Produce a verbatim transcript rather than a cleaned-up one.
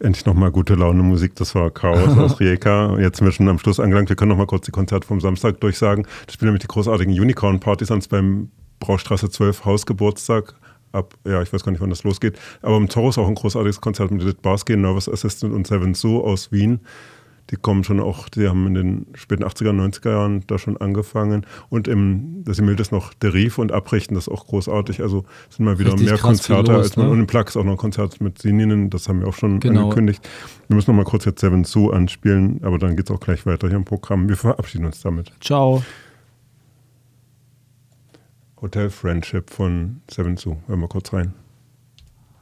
Endlich nochmal gute Laune Musik, das war Chaos aus Rijeka. Jetzt sind wir schon am Schluss angelangt. Wir können nochmal kurz die Konzerte vom Samstag durchsagen. Das spielen nämlich die großartigen Unicorn-Partysans beim Braustraße zwölf Hausgeburtstag. Ab, ja, ich weiß gar nicht, wann das losgeht. Aber im Toro ist auch ein großartiges Konzert mit Edith Barsky, Nervous Assistant und Seven Sue aus Wien. Die kommen schon auch, die haben in den späten achtziger, neunziger Jahren da schon angefangen. Und im das Mild ist noch Der Rief und Abrichten, das ist auch großartig. Also sind mal wieder Richtig mehr krass viel Konzerte los, als man. ne? Und im Plug ist auch noch ein Konzert mit Sininnen, das haben wir auch schon Genau. angekündigt. Wir müssen noch mal kurz jetzt Seven Sue anspielen, aber dann geht es auch gleich weiter hier im Programm. Wir verabschieden uns damit. Ciao. Hotel Friendship von Seven Sue. Hören wir kurz rein.